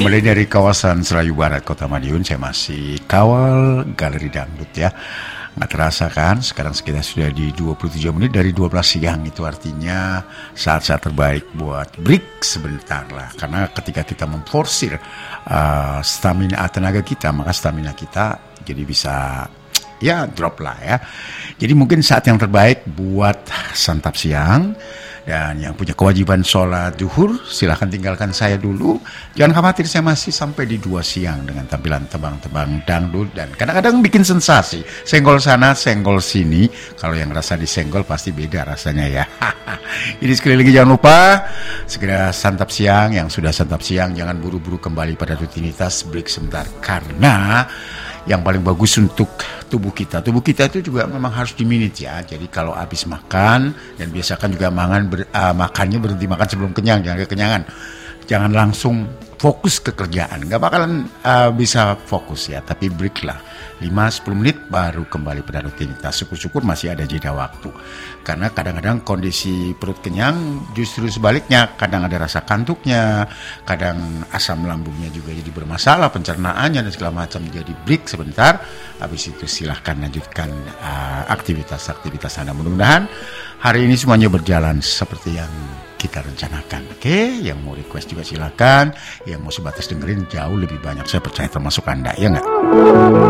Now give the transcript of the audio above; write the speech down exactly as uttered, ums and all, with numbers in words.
Kembali dari kawasan Serayu Barat, Kota Madiun, saya masih kawal Galeri Dangdut ya. Nggak terasa kan, sekarang kita sudah di dua puluh tujuh menit dari dua belas siang. Itu artinya saat-saat terbaik buat break sebentar lah. Karena ketika kita memforsir uh, stamina tenaga kita, maka stamina kita jadi bisa ya drop lah ya. Jadi mungkin saat yang terbaik buat santap siang. Dan yang punya kewajiban sholat duhur, silahkan tinggalkan saya dulu. Jangan khawatir, saya masih sampai di dua siang dengan tampilan tebang-tebang dangdut. Dan kadang-kadang bikin sensasi. Senggol sana, senggol sini. Kalau yang rasa disenggol pasti beda rasanya ya. Jadi sekali lagi jangan lupa, segera santap siang. Yang sudah santap siang, jangan buru-buru kembali pada rutinitas, break sebentar. Karena yang paling bagus untuk tubuh kita. Tubuh kita itu juga memang harus diminit ya. Jadi kalau habis makan, dan biasakan juga makan ber, uh, makannya berhenti makan sebelum kenyang, jangan kekenyangan. Jangan langsung fokus ke kerjaan. Gak bakalan uh, bisa fokus ya, tapi break lah. lima sampai sepuluh menit baru kembali pada rutinitas. Syukur-syukur masih ada jeda waktu. Karena kadang-kadang kondisi perut kenyang justru sebaliknya. Kadang ada rasa kantuknya, kadang asam lambungnya juga jadi bermasalah, pencernaannya dan segala macam. Jadi break sebentar, habis itu silahkan lanjutkan uh, aktivitas-aktivitas Anda. Mudah-mudahan hari ini semuanya berjalan seperti yang kita rencanakan. Oke, yang mau request juga silakan. Yang mau sebatas dengerin jauh lebih banyak, saya percaya termasuk Anda, ya nggak?